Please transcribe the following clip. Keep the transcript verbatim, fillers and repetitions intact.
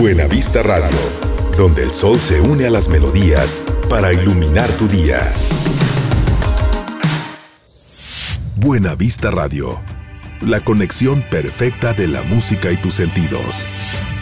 Buena Vista Radio, donde el sol se une a las melodías para iluminar tu día. Buena Vista Radio, la conexión perfecta de la música y tus sentidos.